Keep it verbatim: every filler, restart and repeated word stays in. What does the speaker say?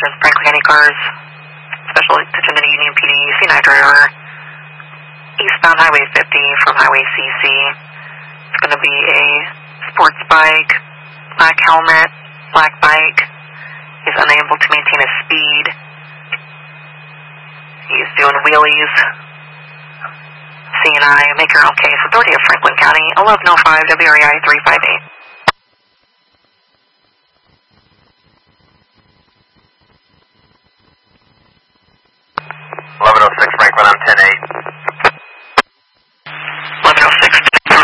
eleven Franklin County cars. Special attention to Union P D, C nine driver. Eastbound Highway fifty from Highway C C. It's going to be a sports bike, black helmet, black bike. He's unable to maintain his speed. He's doing wheelies. C and I, make your own case. Authority of Franklin County, eleven oh five W R E I three five eight. eleven oh six Franklin, I'm ten eight.